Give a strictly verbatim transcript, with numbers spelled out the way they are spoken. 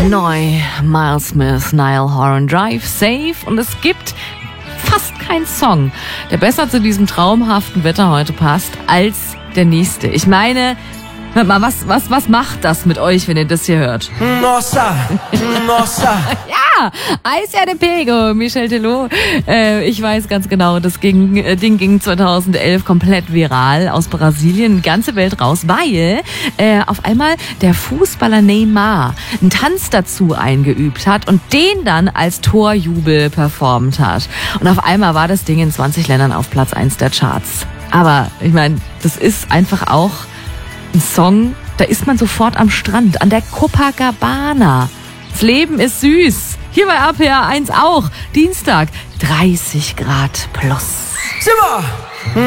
Neu, Miles Smith, Niall Horan, Drive Safe, und es gibt fast keinen Song, der besser zu diesem traumhaften Wetter heute passt als der nächste. Ich meine, hört mal, was, was, was macht das mit euch, wenn ihr das hier hört? Nossa, nossa. Ja, Aisha de Pego, Michel Teló. Äh, ich weiß ganz genau, das ging, äh, Ding ging zweitausendelf komplett viral aus Brasilien, ganze Welt raus, weil äh, auf einmal der Fußballer Neymar einen Tanz dazu eingeübt hat und den dann als Torjubel performt hat. Und auf einmal war das Ding in zwanzig Ländern auf Platz eins der Charts. Aber ich meine, das ist einfach auch ein Song, da ist man sofort am Strand, an der Copacabana. Das Leben ist süß. Hier bei A P R eins auch. Dienstag, dreißig Grad plus. Simmer!